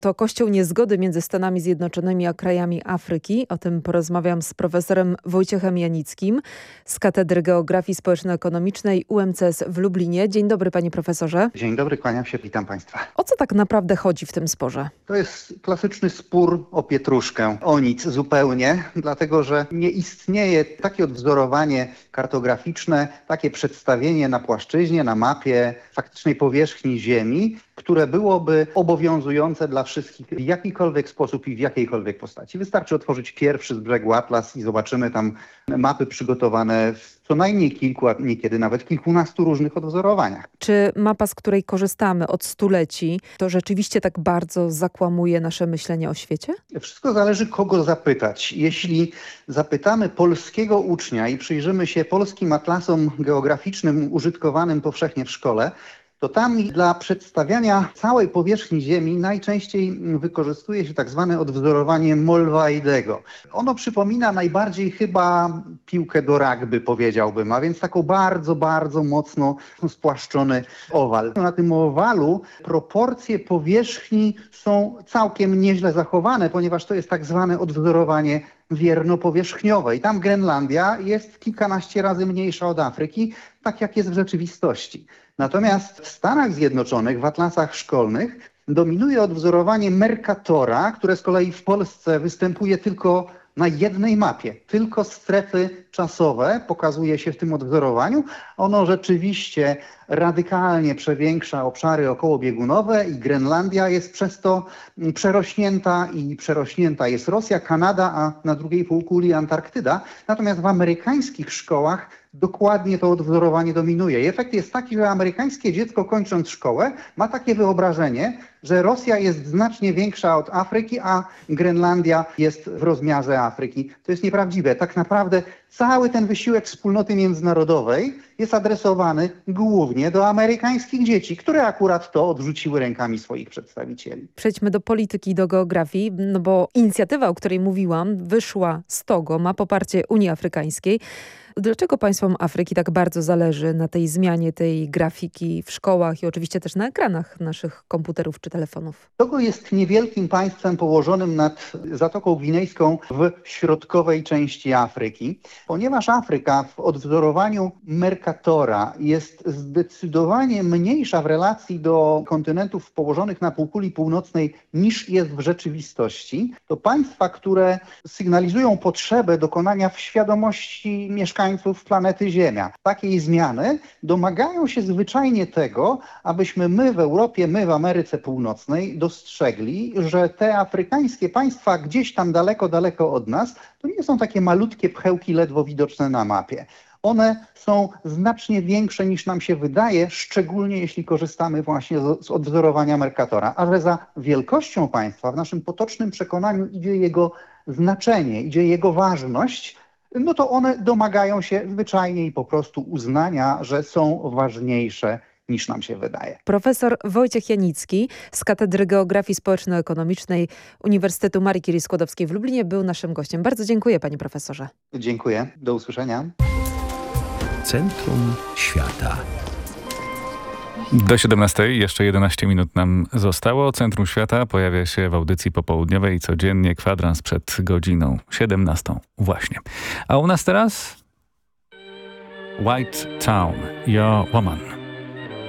to kościoł niezgody między Stanami Zjednoczonymi a krajami Afryki. O tym porozmawiam z profesorem Wojciechem Janickim z Katedry Geografii Społeczno-Ekonomicznej UMCS w Lublinie. Dzień dobry, panie profesorze. Dzień dobry, kłaniam się, witam państwa. O co tak naprawdę chodzi w tym sporze? To jest klasyczny spór o pietruszkę, o nic zupełnie, dlatego że nie istnieje takie odwzorowanie kartograficzne, takie przedstawienie na płaszczyźnie, na mapie faktycznej powierzchni Ziemi, które byłoby obowiązujące dla wszystkich w jakikolwiek sposób i w jakiejkolwiek postaci. Wystarczy otworzyć pierwszy z brzegu atlas i zobaczymy tam mapy przygotowane w co najmniej kilku, a niekiedy nawet kilkunastu różnych odwzorowaniach. Czy mapa, z której korzystamy od stuleci, to rzeczywiście tak bardzo zakłamuje nasze myślenie o świecie? Wszystko zależy, kogo zapytać. Jeśli zapytamy polskiego ucznia i przyjrzymy się polskim atlasom geograficznym użytkowanym powszechnie w szkole, to tam dla przedstawiania całej powierzchni Ziemi najczęściej wykorzystuje się tak zwane odwzorowanie Mollweidego. Ono przypomina najbardziej chyba piłkę do rugby, powiedziałbym, a więc taką bardzo, bardzo mocno spłaszczony owal. Na tym owalu proporcje powierzchni są całkiem nieźle zachowane, ponieważ to jest tak zwane odwzorowanie wiernopowierzchniowe. I tam Grenlandia jest kilkanaście razy mniejsza od Afryki, tak jak jest w rzeczywistości. Natomiast w Stanach Zjednoczonych w atlasach szkolnych dominuje odwzorowanie Mercatora, które z kolei w Polsce występuje tylko na jednej mapie. Tylko strefy czasowe pokazuje się w tym odwzorowaniu. Ono rzeczywiście radykalnie przewiększa obszary okołobiegunowe i Grenlandia jest przez to przerośnięta i przerośnięta jest Rosja, Kanada, a na drugiej półkuli Antarktyda. Natomiast w amerykańskich szkołach dokładnie to odwzorowanie dominuje. I efekt jest taki, że amerykańskie dziecko kończąc szkołę ma takie wyobrażenie, że Rosja jest znacznie większa od Afryki, a Grenlandia jest w rozmiarze Afryki. To jest nieprawdziwe. Tak naprawdę cały ten wysiłek wspólnoty międzynarodowej jest adresowany głównie do amerykańskich dzieci, które akurat to odrzuciły rękami swoich przedstawicieli. Przejdźmy do polityki, do geografii, no bo inicjatywa, o której mówiłam, wyszła z Togo, ma poparcie Unii Afrykańskiej. Dlaczego państwom Afryki tak bardzo zależy na tej zmianie tej grafiki w szkołach i oczywiście też na ekranach naszych komputerów czy telefonów? Togo jest niewielkim państwem położonym nad Zatoką Gwinejską w środkowej części Afryki. Ponieważ Afryka w odwzorowaniu Mercatora jest zdecydowanie mniejsza w relacji do kontynentów położonych na półkuli północnej niż jest w rzeczywistości, to państwa, które sygnalizują potrzebę dokonania w świadomości mieszkańców planety Ziemia takiej zmiany, domagają się zwyczajnie tego, abyśmy my w Europie, my w Ameryce Północnej dostrzegli, że te afrykańskie państwa gdzieś tam daleko, daleko od nas, to nie są takie malutkie pchełki ledwo widoczne na mapie. One są znacznie większe niż nam się wydaje, szczególnie jeśli korzystamy właśnie z odwzorowania Mercatora. A że za wielkością państwa w naszym potocznym przekonaniu idzie jego znaczenie, idzie jego ważność, no to one domagają się zwyczajnie i po prostu uznania, że są ważniejsze niż nam się wydaje. Profesor Wojciech Janicki z Katedry Geografii Społeczno-Ekonomicznej Uniwersytetu Marii Curie-Skłodowskiej w Lublinie był naszym gościem. Bardzo dziękuję, panie profesorze. Dziękuję. Do usłyszenia. Centrum Świata. Do 17 jeszcze 11 minut nam zostało. Centrum Świata pojawia się w audycji popołudniowej codziennie kwadrans przed godziną 17 właśnie. A u nas teraz White Town, Your Woman.